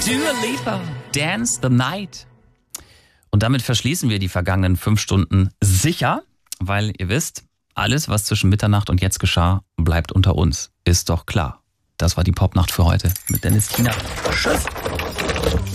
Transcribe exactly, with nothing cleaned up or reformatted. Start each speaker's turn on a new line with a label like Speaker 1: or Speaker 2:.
Speaker 1: Dua Lipa, Dance the Night. Und damit verschließen wir die vergangenen fünf Stunden sicher, weil ihr wisst, alles, was zwischen Mitternacht und jetzt geschah, bleibt unter uns. Ist doch klar. Das war die Popnacht für heute mit Dennis Kiener. Tschüss.